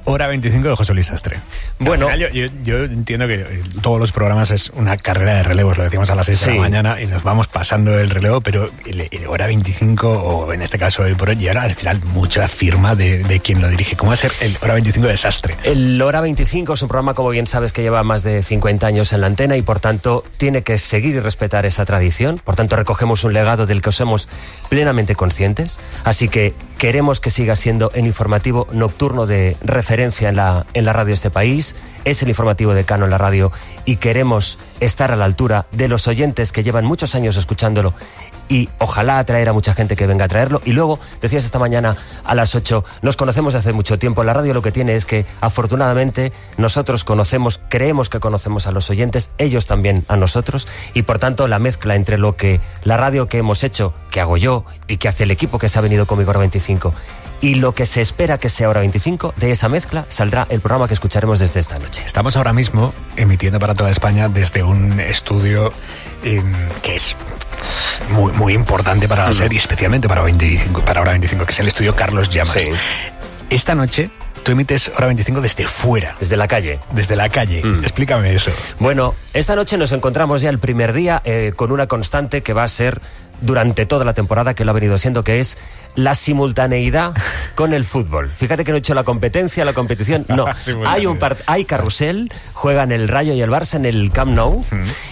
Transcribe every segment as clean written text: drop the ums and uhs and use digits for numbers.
Hora 25 de José Luis Sastre. Bueno, al final yo entiendo que todos los programas es una carrera de relevos, lo decimos a las 6 de la mañana y nos vamos pasando el relevo, pero Hora 25, o en este caso Hoy por Hoy, y ahora al final mucha firma de quien lo dirige. ¿Cómo va a ser el Hora 25 de Sastre? El Hora 25 es un programa, como bien sabes, que lleva más de 50 años en la antena y por tanto tiene que seguir y respetar esa tradición. Por tanto recogemos un legado del que somos plenamente conscientes, así que queremos que siga siendo el informativo nocturno de referencia en la radio de este país. Es el informativo de Cano en la radio y queremos estar a la altura de los oyentes que llevan muchos años escuchándolo y ojalá atraer a mucha gente que venga a traerlo. Y luego, decías esta mañana a las 8, nos conocemos hace mucho tiempo. La radio lo que tiene es que afortunadamente nosotros creemos que conocemos a los oyentes, ellos también a nosotros, y por tanto la mezcla entre lo que la radio que hemos hecho, que hago yo y que hace el equipo que se ha venido conmigo Hora 25, y lo que se espera que sea Hora 25, de esa mezcla saldrá el programa que escucharemos desde esta noche. Estamos ahora mismo emitiendo para toda España desde un estudio que es muy, muy importante para la serie, especialmente para Hora 25, que es el estudio Carlos Llamas. Sí. Esta noche tú emites Hora 25 desde fuera. Desde la calle. Desde la calle. Explícame eso. Bueno, esta noche nos encontramos ya el primer día con una constante que va a ser durante toda la temporada, que lo ha venido siendo, que es la simultaneidad con el fútbol. Fíjate que no he hecho la competición, no. Hay carrusel, juegan el Rayo y el Barça en el Camp Nou,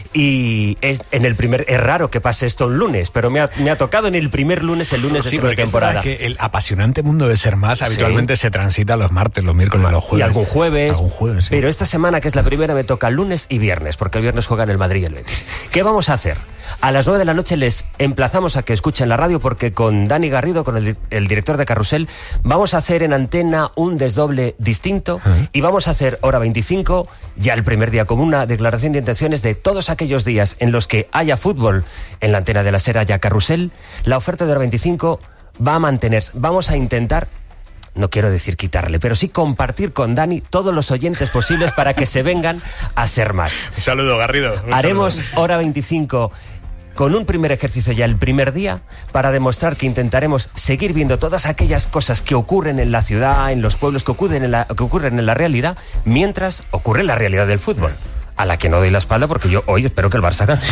y es raro que pase esto un lunes, pero me ha tocado en el primer lunes, el lunes de temporada. Que el apasionante mundo de Ser Más habitualmente se transita los martes, los miércoles, los jueves. Y algún jueves. Sí. Pero esta semana, que es la primera, me toca lunes y viernes, porque el viernes juegan el Madrid y el Betis. ¿Qué vamos a hacer? A las 9 de la noche les emplazamos a que escuchen la radio, porque con Dani Garrido, con el director de Carrusel, vamos a hacer en antena un desdoble distinto y vamos a hacer Hora 25 ya el primer día como una declaración de intenciones de todos aquellos días en los que haya fútbol en la antena de la SER, haya Carrusel. La oferta de Hora 25 va a mantenerse. Vamos a intentar, no quiero decir quitarle, pero sí compartir con Dani todos los oyentes posibles para que se vengan a Ser Más. Un saludo, Garrido. Haremos Hora 25 con un primer ejercicio ya el primer día, para demostrar que intentaremos seguir viendo todas aquellas cosas que ocurren en la ciudad, en los pueblos, que ocurren en la realidad, mientras ocurre la realidad del fútbol, a la que no doy la espalda, porque yo hoy espero que el Barça gane.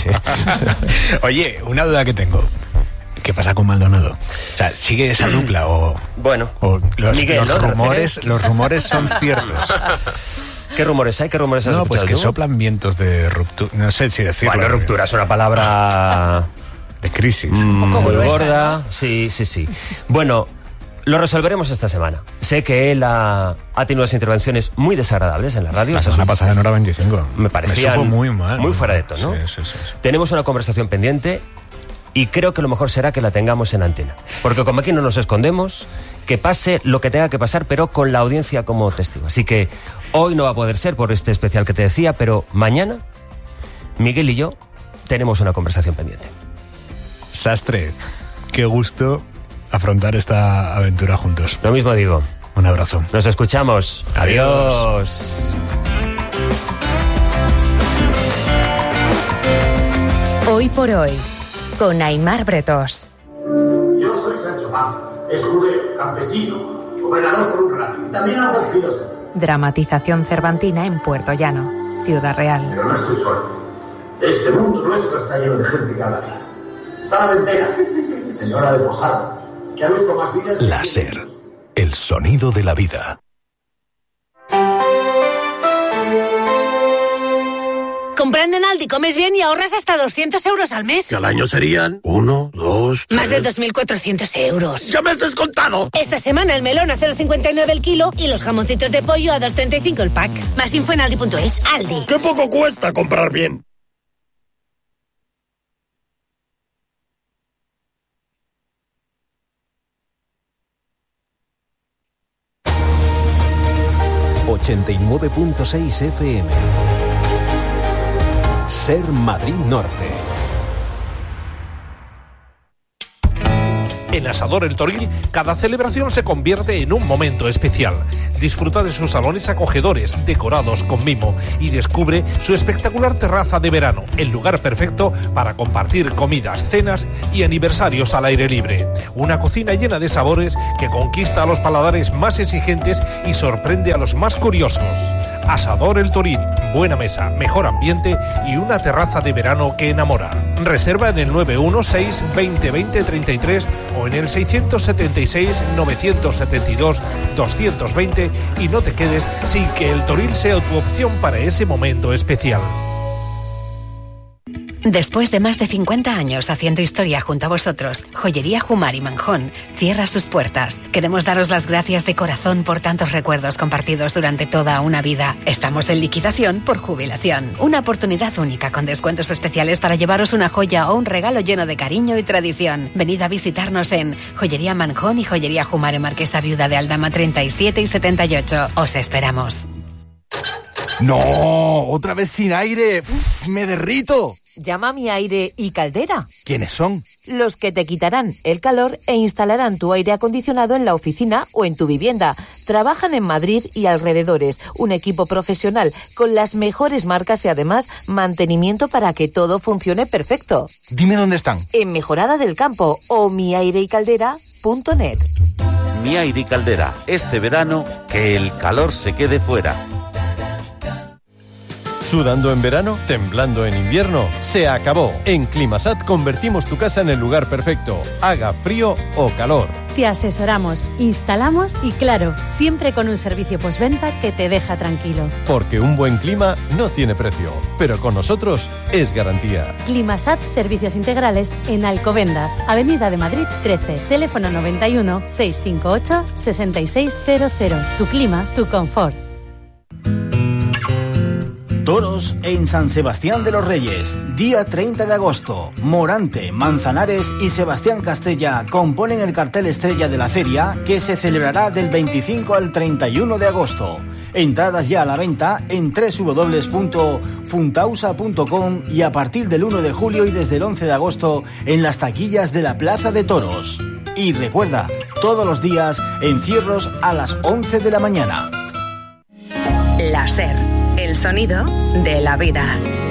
Oye, una duda que tengo. ¿Qué pasa con Maldonado? O sea, ¿sigue esa dupla o...? Bueno, o Miguel, los rumores son ciertos. ¿Qué rumores hay? ¿Qué rumores has escuchado? Pues que tú? soplan vientos de ruptura. No sé si decirlo. Bueno, ruptura es una palabra de crisis. Muy gorda. Sí. Bueno, lo resolveremos esta semana. Sé que él ha tenido unas intervenciones muy desagradables en la radio. La semana pasada en Hora 25. Me parecía supo muy mal. Muy fuera de tono. Sí. Tenemos una conversación pendiente y creo que lo mejor será que la tengamos en antena. Porque como aquí no nos escondemos, que pase lo que tenga que pasar, pero con la audiencia como testigo. Así que hoy no va a poder ser por este especial que te decía, pero mañana Miguel y yo tenemos una conversación pendiente. Sastre, qué gusto afrontar esta aventura juntos. Lo mismo digo. Un abrazo. Nos escuchamos. Adiós. Hoy por Hoy, con Aimar Bretós. Yo soy Sancho Panza, escudero, campesino, gobernador por un rato y también hago filósofo. Dramatización cervantina en Puerto Llano, Ciudad Real. Pero no estoy solo. Este mundo nuestro está lleno de gente que habla claro. Está la ventera, señora de Posada, que ha visto más vidas... La SER, el sonido de la vida. Comprando en Aldi comes bien y ahorras hasta 200 euros al mes. Que al año serían 1, 2, 3... Más de 2.400 euros. ¡Ya me has descontado! Esta semana el melón a 0,59 el kilo y los jamoncitos de pollo a 2,35 el pack. Más info en Aldi.es. Aldi. ¡Qué poco cuesta comprar bien! ...89.6 FM... Ser Madrid Norte. En Asador El Toril, cada celebración se convierte en un momento especial. Disfruta de sus salones acogedores, decorados con mimo, y descubre su espectacular terraza de verano, el lugar perfecto para compartir comidas, cenas y aniversarios al aire libre. Una cocina llena de sabores que conquista a los paladares más exigentes y sorprende a los más curiosos. Asador El Toril, buena mesa, mejor ambiente y una terraza de verano que enamora. Reserva en el 916 20 20 33 o en el 676 972 220 y no te quedes sin que El Toril sea tu opción para ese momento especial. Después de más de 50 años haciendo historia junto a vosotros, Joyería Jumar y Manjón cierra sus puertas. Queremos daros las gracias de corazón por tantos recuerdos compartidos durante toda una vida. Estamos en liquidación por jubilación. Una oportunidad única con descuentos especiales para llevaros una joya o un regalo lleno de cariño y tradición. Venid a visitarnos en Joyería Manjón y Joyería Jumar en Marquesa Viuda de Aldama 37 y 78. Os esperamos. No, otra vez sin aire. Uf, me derrito. Llama a Mi Aire y Caldera. ¿Quiénes son? Los que te quitarán el calor e instalarán tu aire acondicionado en la oficina o en tu vivienda. Trabajan en Madrid y alrededores. Un equipo profesional con las mejores marcas y además mantenimiento para que todo funcione perfecto. Dime dónde están. En Mejorada del Campo o miaireycaldera.net. Mi Aire y Caldera. Este verano, que el calor se quede fuera. ¿Sudando en verano? ¿Temblando en invierno? Se acabó. En Climasat convertimos tu casa en el lugar perfecto, haga frío o calor. Te asesoramos, instalamos y claro, siempre con un servicio postventa que te deja tranquilo. Porque un buen clima no tiene precio, pero con nosotros es garantía. Climasat Servicios Integrales en Alcobendas, Avenida de Madrid 13, teléfono 91 658 6600. Tu clima, tu confort. Toros en San Sebastián de los Reyes, día 30 de agosto. Morante, Manzanares y Sebastián Castella componen el cartel estrella de la feria que se celebrará del 25 al 31 de agosto. Entradas ya a la venta en www.funtausa.com y a partir del 1 de julio y desde el 11 de agosto en las taquillas de la Plaza de Toros. Y recuerda, todos los días encierros a las 11 de la mañana. La SER, el sonido de la vida.